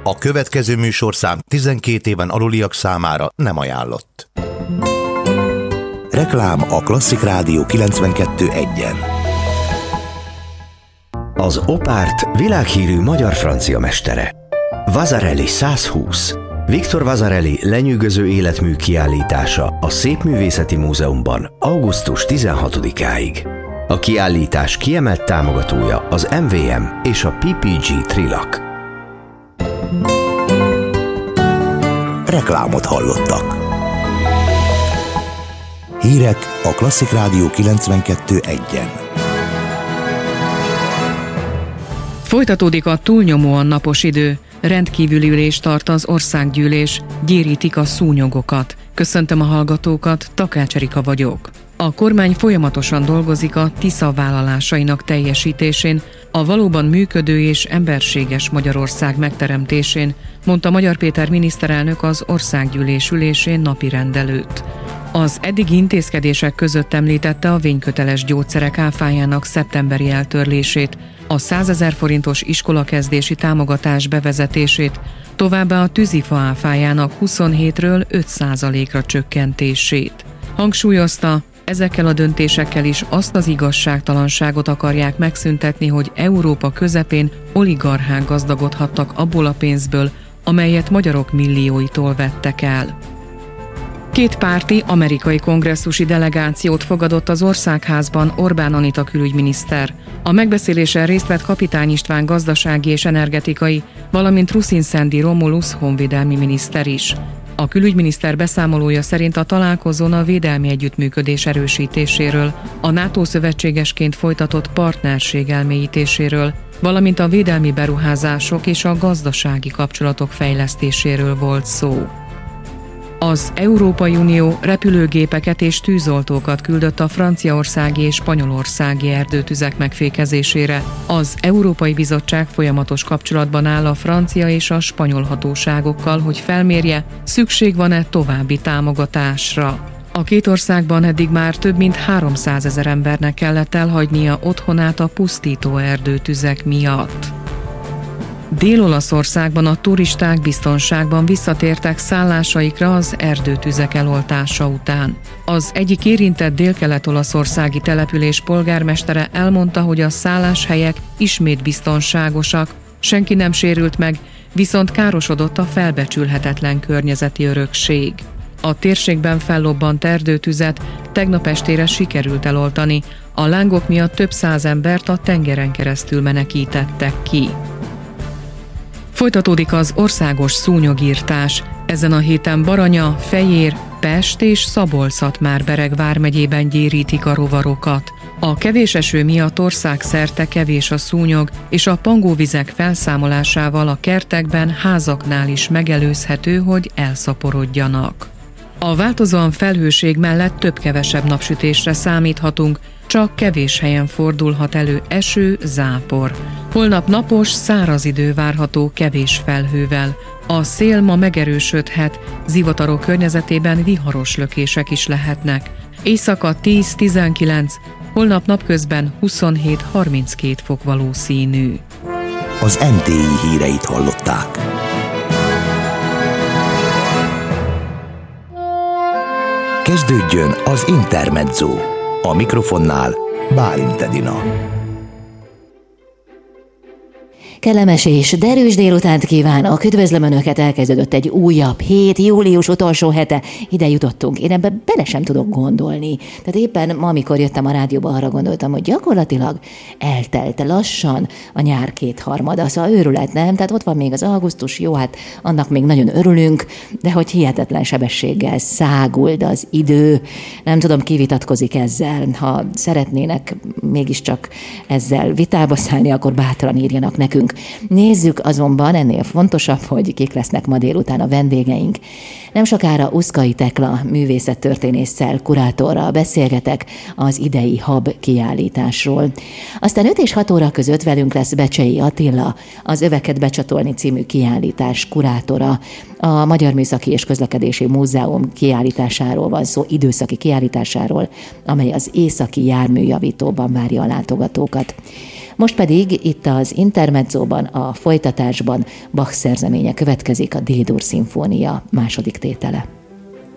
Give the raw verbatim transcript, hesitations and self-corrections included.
A következő műsorszám tizenkét éven aluliak számára nem ajánlott. Reklám a Klasszik Rádió kilencvenkettő egyen. Az Opárt világhírű magyar-francia mestere. Vasarely százhúsz. Viktor Vasarely lenyűgöző életmű kiállítása a Szépművészeti Múzeumban augusztus tizenhatodikáig. A kiállítás kiemelt támogatója az em vé em és a pé pé gé Trilak. Reklámot hallottak. Hírek a Klasszik Rádió kilencvenkettő egyen. Folytatódik a túlnyomóan napos idő. Rendkívüli ülést tart az országgyűlés, gyérítik a szúnyogokat. Köszöntöm a hallgatókat, Takács Erika vagyok. A kormány folyamatosan dolgozik a Tisza vállalásainak teljesítésén, a valóban működő és emberséges Magyarország megteremtésén, mondta Magyar Péter miniszterelnök az országgyűlés ülésén napirend előtt. Az eddigi intézkedések között említette a vényköteles gyógyszerek áfájának szeptemberi eltörlését, a százezer forintos iskolakezdési támogatás bevezetését, továbbá a tűzifa áfájának huszonhétről öt százalékra csökkentését. Hangsúlyozta, ezekkel a döntésekkel is azt az igazságtalanságot akarják megszüntetni, hogy Európa közepén oligarchák gazdagodhattak abból a pénzből, amelyet magyarok millióitól vettek el. Két párti amerikai kongresszusi delegációt fogadott az Országházban Orbán Anita külügyminiszter. A megbeszélésen részt vett Kapitány István gazdasági és energetikai, valamint Ruszin Szendi Romulusz honvédelmi miniszter is. A külügyminiszter beszámolója szerint a találkozón a védelmi együttműködés erősítéséről, a NATO szövetségesként folytatott partnerség elmélyítéséről, valamint a védelmi beruházások és a gazdasági kapcsolatok fejlesztéséről volt szó. Az Európai Unió repülőgépeket és tűzoltókat küldött a franciaországi és spanyolországi erdőtüzek megfékezésére. Az Európai Bizottság folyamatos kapcsolatban áll a francia és a spanyol hatóságokkal, hogy felmérje, szükség van-e további támogatásra. A két országban eddig már több mint háromszázezer embernek kellett elhagynia otthonát a pusztító erdőtüzek miatt. Dél-Olaszországban a turisták biztonságban visszatértek szállásaikra az erdőtüzek eloltása után. Az egyik érintett délkelet-olaszországi település polgármestere elmondta, hogy a szálláshelyek ismét biztonságosak, senki nem sérült meg, viszont károsodott a felbecsülhetetlen környezeti örökség. A térségben fellobbant erdőtüzet tegnap estére sikerült eloltani, a lángok miatt több száz embert a tengeren keresztül menekítettek ki. Folytatódik az országos szúnyogírtás. Ezen a héten Baranya, Fejér, Pest és Szabolcs-Szatmár-Bereg vármegyében gyérítik a rovarokat. A kevés eső miatt országszerte kevés a szúnyog, és a pangóvizek felszámolásával a kertekben, házaknál is megelőzhető, hogy elszaporodjanak. A változóan felhőség mellett több-kevesebb napsütésre számíthatunk, csak kevés helyen fordulhat elő eső, zápor. Holnap napos, száraz idő várható kevés felhővel. A szél ma megerősödhet, zivatarok környezetében viharos lökések is lehetnek. Éjszaka tíz-tizenkilenc, holnap napközben huszonhét harminckét fok valószínű. Az em té i híreit hallották. Kezdődjön az Intermezzo. A mikrofonnál Bálint Edina. Kellemes és derűs délutánt kívánok! Üdvözlöm Önöket, elkezdődött egy újabb hét, július utolsó hete. Ide jutottunk, én ebbe bele sem tudok gondolni. Tehát éppen ma, amikor jöttem a rádióba, arra gondoltam, hogy gyakorlatilag eltelt lassan a nyár kétharmada, szóval őrület, nem? Tehát ott van még az augusztus, jó, hát annak még nagyon örülünk, de hogy hihetetlen sebességgel száguld az idő. Nem tudom, ki vitatkozik ezzel. Ha szeretnének mégiscsak ezzel vitába szállni, akkor bátran írjanak nekünk. Nézzük azonban, ennél fontosabb, hogy kik lesznek ma délután a vendégeink. Nem sokára Uszkai Tekla művészettörténésszel, kurátorral beszélgetek az idei Hab kiállításról. Aztán öt és hat óra között velünk lesz Becsei Attila, az Öveket becsatolni című kiállítás kurátora. A Magyar Műszaki és Közlekedési Múzeum kiállításáról van szó, időszaki kiállításáról, amely az északi járműjavítóban várja a látogatókat. Most pedig itt az intermezzóban, a folytatásban Bach szerzeménye következik, a D-dur szimfónia második tétele.